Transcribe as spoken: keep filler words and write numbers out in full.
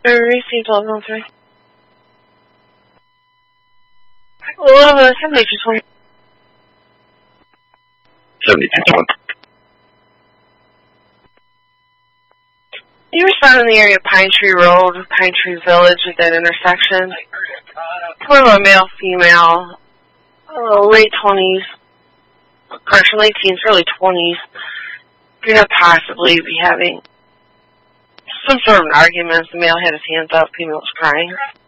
Received twelve oh three. Well, seventy-two twenty. seventy-two twenty. You were found in the area of Pine Tree Road, Pine Tree Village at that intersection. One of a male, female, uh, late twenties, correction, late teens, early twenties. Could have possibly be having some sort of an argument. The male had his hands up, female was crying.